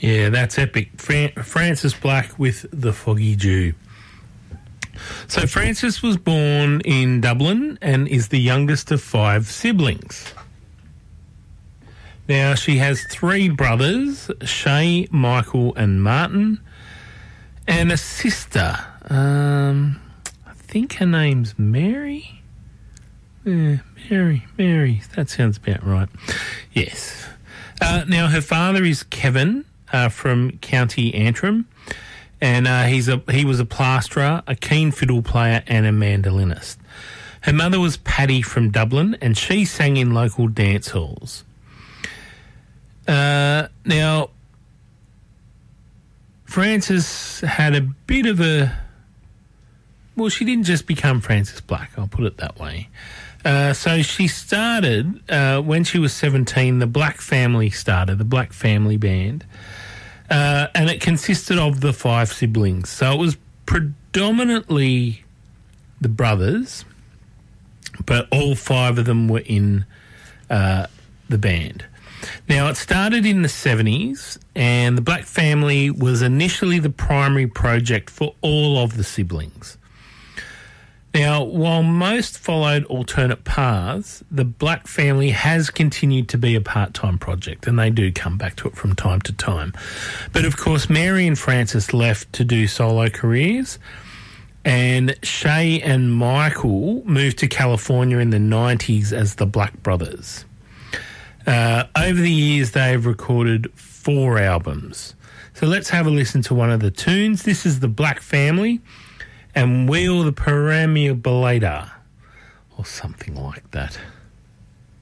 Yeah, that's epic. Frances Black with The Foggy Dew. So Frances was born in Dublin and is the youngest of 5 siblings. Now, she has 3 brothers, Shay, Michael and Martin, and a sister. I think her name's Mary. Yeah, Mary. That sounds about right. Yes. Now, her father is Kevin from County Antrim, and he was a plasterer, a keen fiddle player and a mandolinist. Her mother was Paddy from Dublin, and she sang in local dance halls. Now, Frances had a bit of a... Well, she didn't just become Frances Black, I'll put it that way. So she started, when she was 17, the Black Family started, the Black Family Band, and it consisted of the 5 siblings. So it was predominantly the brothers, but all 5 of them were in the band. Now, it started in the 70s, and the Black Family was initially the primary project for all of the siblings. Now, while most followed alternate paths, the Black Family has continued to be a part-time project, and they do come back to it from time to time. But, of course, Mary and Frances left to do solo careers, and Shay and Michael moved to California in the 90s as the Black Brothers. Over the years, they've recorded 4 albums. So let's have a listen to one of the tunes. This is the Black Family and Wheel the Perambulator, or something like that.